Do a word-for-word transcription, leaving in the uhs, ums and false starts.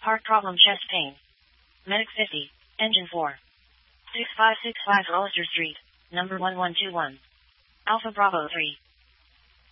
Heart problem, chest pain. Medic fifty, engine four. six five six five Rollister Street, number one one two one. Alpha Bravo three.